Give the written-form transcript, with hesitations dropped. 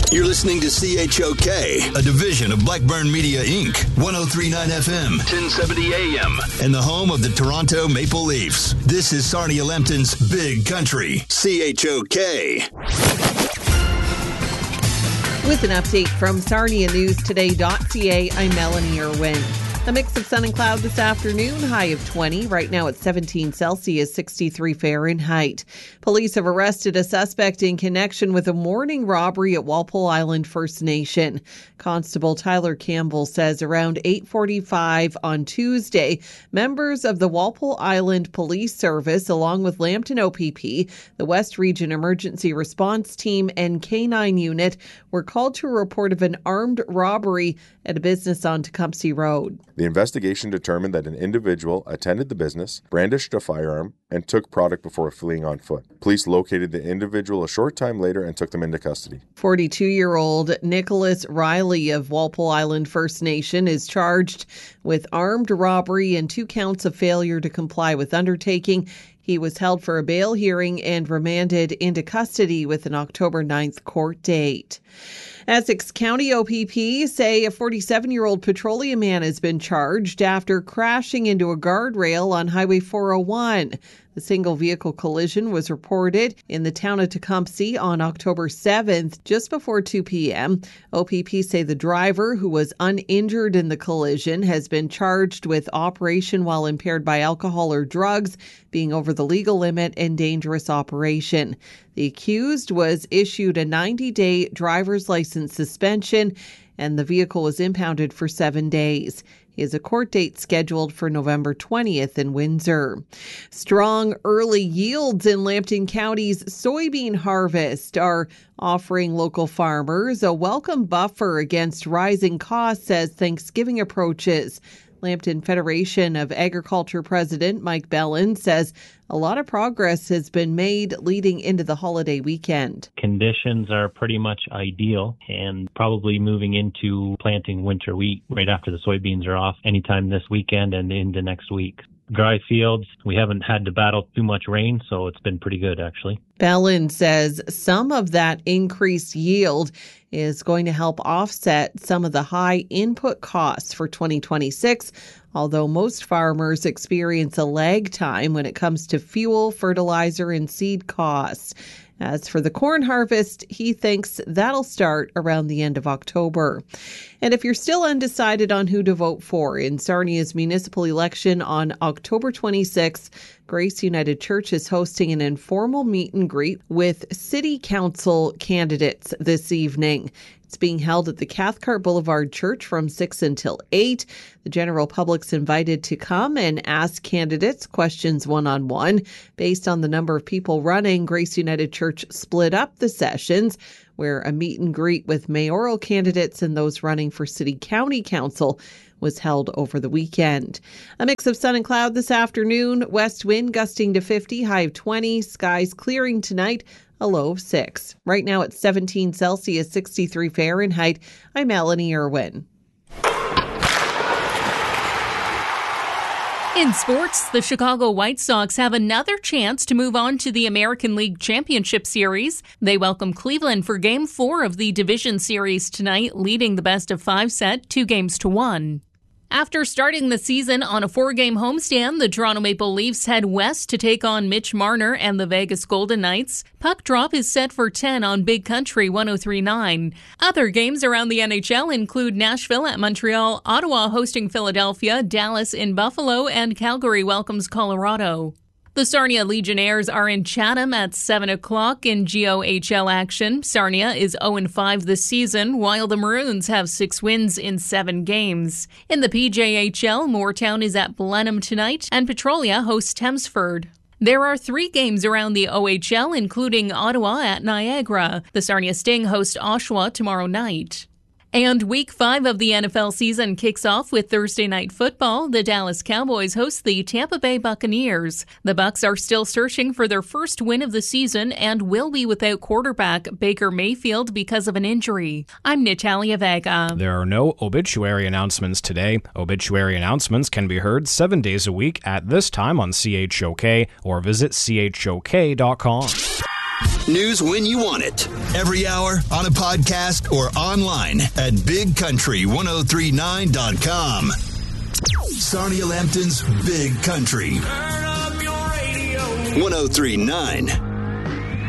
You're listening to CHOK, a division of Blackburn Media, Inc., 103.9 FM, 1070 AM, and the home of the Toronto Maple Leafs. This is Sarnia Lambton's Big Country, CHOK. With an update from SarniaNewsToday.ca, I'm Melanie Irwin. A mix of sun and cloud this afternoon, high of 20. Right now it's 17 Celsius, 63 Fahrenheit. Police have arrested a suspect in connection with a morning robbery at Walpole Island First Nation. Constable Tyler Campbell says around 8:45 on Tuesday, members of the Walpole Island Police Service, along with Lambton OPP, the West Region Emergency Response Team, and K9 Unit, were called to a report of an armed robbery at a business on Tecumseh Road. The investigation determined that an individual attended the business, brandished a firearm, and took product before fleeing on foot. Police located the individual a short time later and took them into custody. 42-year-old Nicholas Riley of Walpole Island First Nation is charged with armed robbery and 2 counts of failure to comply with undertaking. He was held for a bail hearing and remanded into custody with an October 9th court date. Essex County OPP say a 47-year-old petroleum man has been charged after crashing into a guardrail on Highway 401. The single vehicle collision was reported in the town of Tecumseh on October 7th, just before 2 p.m. OPP say the driver, who was uninjured in the collision, has been charged with operation while impaired by alcohol or drugs, being over the legal limit, and dangerous operation. The accused was issued a 90-day driver's license suspension, and the vehicle was impounded for 7 days. He has a court date scheduled for November 20th in Windsor. Strong early yields in Lambton County's soybean harvest are offering local farmers a welcome buffer against rising costs as Thanksgiving approaches. Lambton Federation of Agriculture President Mike Bellin says a lot of progress has been made leading into the holiday weekend. Conditions are pretty much ideal and probably moving into planting winter wheat right after the soybeans are off anytime this weekend and into next week. Dry fields, we haven't had to battle too much rain, so it's been pretty good actually. Bellin says some of that increased yield is going to help offset some of the high input costs for 2026, although most farmers experience a lag time when it comes to fuel, fertilizer, and seed costs. As for the corn harvest, he thinks that'll start around the end of October. And if you're still undecided on who to vote for in Sarnia's municipal election on October 26th, Grace United Church is hosting an informal meet and greet with city council candidates this evening. It's being held at the Cathcart Boulevard Church from 6 until 8. The general public's invited to come and ask candidates questions one-on-one. Based on the number of people running, Grace United Church split up the sessions, where a meet and greet with mayoral candidates and those running for city-county council was held over the weekend. A mix of sun and cloud this afternoon. West wind gusting to 50, high of 20. Skies clearing tonight, a low of 6. Right now it's 17 Celsius, 63 Fahrenheit. I'm Melanie Irwin. In sports, the Chicago White Sox have another chance to move on to the American League Championship Series. They welcome Cleveland for Game 4 of the Division Series tonight, leading the best-of-5 set 2-1. After starting the season on a 4-game homestand, the Toronto Maple Leafs head west to take on Mitch Marner and the Vegas Golden Knights. Puck drop is set for 10 on Big Country 103.9. Other games around the NHL include Nashville at Montreal, Ottawa hosting Philadelphia, Dallas in Buffalo, and Calgary welcomes Colorado. The Sarnia Legionnaires are in Chatham at 7 o'clock in GOHL action. Sarnia is 0-5 this season, while the Maroons have 6 wins in 7 games. In the PJHL, Mooretown is at Blenheim tonight, and Petrolia hosts Thamesford. There are 3 games around the OHL, including Ottawa at Niagara. The Sarnia Sting host Oshawa tomorrow night. And Week 5 of the NFL season kicks off with Thursday Night Football. The Dallas Cowboys host the Tampa Bay Buccaneers. The Bucs are still searching for their first win of the season and will be without quarterback Baker Mayfield because of an injury. I'm Natalia Vega. There are no obituary announcements today. Obituary announcements can be heard 7 days a week at this time on CHOK or visit chok.com. News when you want it. Every hour on a podcast or online at bigcountry1039.com. Sarnia Lampton's Big Country. 1039